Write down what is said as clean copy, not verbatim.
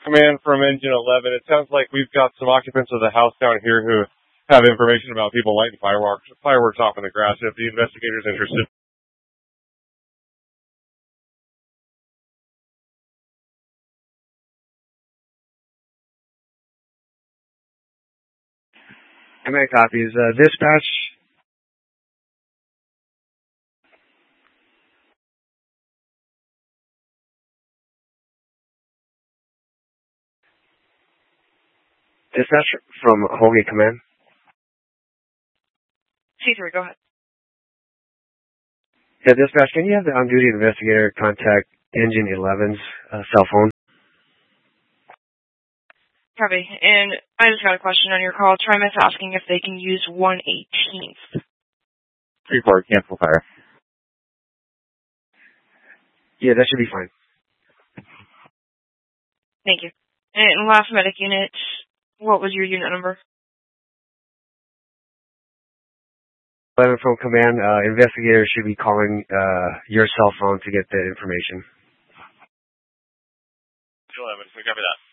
Command from Engine 11. It sounds like we've got some occupants of the house down here who have information about people lighting fireworks off in the grass. If the investigator's interested. Command copies. Dispatch. Dispatch from Holgate Command. C3, go ahead. Yeah, dispatch, can you have the on-duty investigator contact Engine 11's cell phone? Copy. And I just got a question on your call. TriMet's asking if they can use 118th. 3-4, cancel fire. Yeah, that should be fine. Thank you. And last medic unit, what was your unit number? 11 from Command, investigators should be calling your cell phone to get the information. 11, we copy that.